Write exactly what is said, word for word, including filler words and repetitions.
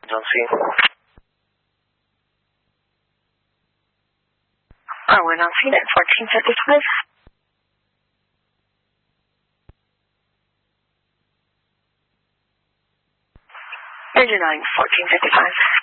Don't see. Oh, we're not seeing it. fourteen fifty-five. Engine nine, fourteen fifty-five.